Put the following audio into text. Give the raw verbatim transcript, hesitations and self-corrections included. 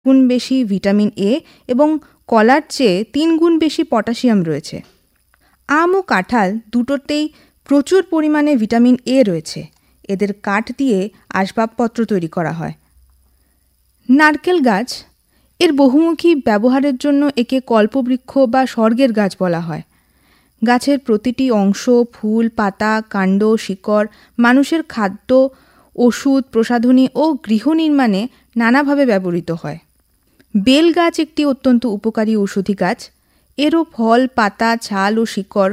গুণ বেশি vitamin A এবং কলার চেয়ে তিন গুণ বেশি পটাশিয়াম রয়েছে। আম ও কাঁঠাল দুটোতেই প্রচুর পরিমাণে ভিটামিন এ রয়েছে। এদের কাঠ দিয়ে আসবাবপত্র তৈরি করা হয়। নারকেল গাছ, এর বহুমুখী ব্যবহারের জন্য একে কল্পবৃক্ষ বা স্বর্গের গাছ বলা হয়। গাছের প্রতিটি অংশ, ফুল, পাতা, কাণ্ড, শিকড় মানুষের খাদ্য, ওষুধ, প্রসাধনী ও গৃহ নির্মাণে নানাভাবে ব্যবহৃত হয়। বেল গাছ একটি অত্যন্ত উপকারী ঔষধি গাছ। এরও ফল, পাতা, ছাল ও শিকড়